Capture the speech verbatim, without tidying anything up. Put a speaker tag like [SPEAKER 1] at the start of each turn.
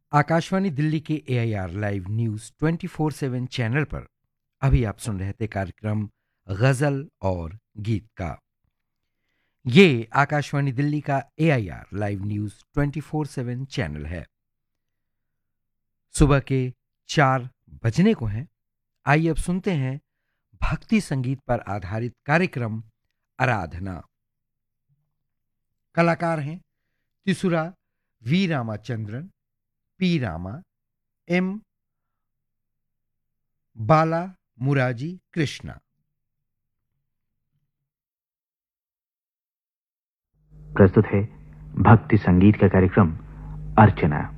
[SPEAKER 1] आकाशवाणी दिल्ली के ए I R live news twenty four seven channel पर अभी आप सुन रहे थे कार्यक्रम गजल और गीत का। ये आकाशवाणी दिल्ली का ए I R live news twenty four seven channel है। सुबह के चार बजने को हैं। आइए अब सुनते हैं भक्ति संगीत पर आधारित कार्यक्रम आराधना। कलाकार हैं तिसुरा we Ramachandran, P Rama, M बाला मुराजी कृष्णा।
[SPEAKER 2] प्रस्तुत है भक्ति संगीत का कार्यक्रम अर्चना।